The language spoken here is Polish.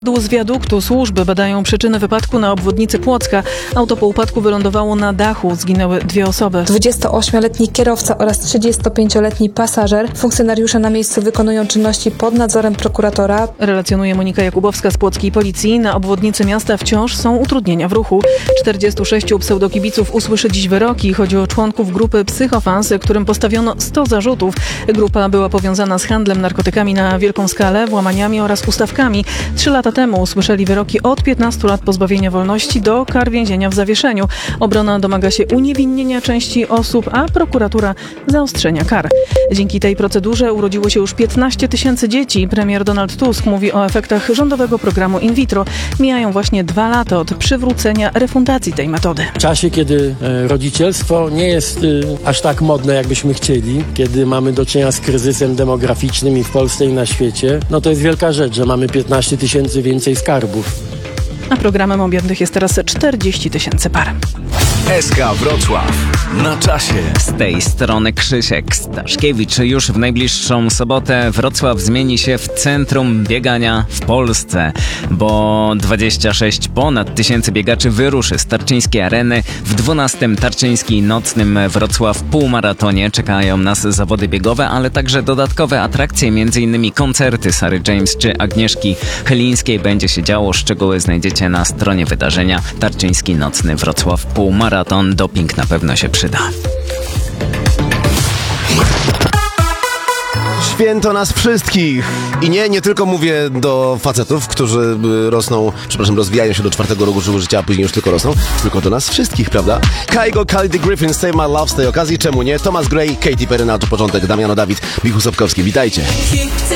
Z wiaduktu służby badają przyczyny wypadku na obwodnicy Płocka. Auto po upadku wylądowało na dachu. Zginęły 2 osoby. 28-letni kierowca oraz 35-letni pasażer. Funkcjonariusze na miejscu wykonują czynności pod nadzorem prokuratora. Relacjonuje Monika Jakubowska z Płockiej Policji. Na obwodnicy miasta wciąż są utrudnienia w ruchu. 46 pseudokibiców usłyszy dziś wyroki. Chodzi o członków grupy Psychofans, którym postawiono 100 zarzutów. Grupa była powiązana z handlem narkotykami na wielką skalę, włamaniami oraz ustawkami. 3 lata temu usłyszeli wyroki od 15 lat pozbawienia wolności do kar więzienia w zawieszeniu. Obrona domaga się uniewinnienia części osób, a prokuratura zaostrzenia kar. Dzięki tej procedurze urodziło się już 15 000 dzieci. Premier Donald Tusk mówi o efektach rządowego programu in vitro. Mijają właśnie 2 lata od przywrócenia refundacji tej metody. W czasie, kiedy rodzicielstwo nie jest aż tak modne, jakbyśmy chcieli, kiedy mamy do czynienia z kryzysem demograficznym i w Polsce i na świecie, no to jest wielka rzecz, że mamy 15 000 więcej skarbów. A programem objętych jest teraz 40 000 par. SK Wrocław. Na czasie. Z tej strony Krzysiek Staszkiewicz. Już w najbliższą sobotę Wrocław zmieni się w centrum biegania w Polsce, bo 26 ponad 1000 biegaczy wyruszy z Tarczyńskiej Areny. W 12. Tarczyński Nocnym Wrocław półmaratonie czekają nas zawody biegowe, ale także dodatkowe atrakcje, m.in. koncerty Sary James czy Agnieszki Chylińskiej. Będzie się działo. Szczegóły znajdziecie na stronie wydarzenia. Tarczyński Nocny Wrocław półmaraton. Doping na pewno się przyda. Święto nas wszystkich. I nie tylko mówię do facetów, którzy rozwijają się do 4. roku życia, a później już tylko rosną, tylko do nas wszystkich, prawda? Kygo, Khalid Griffin, Save My Love z tej okazji, czemu nie? Thomas Gray, Katy Perry na początek, Damiano Dawid, Michał Sobkowski, witajcie.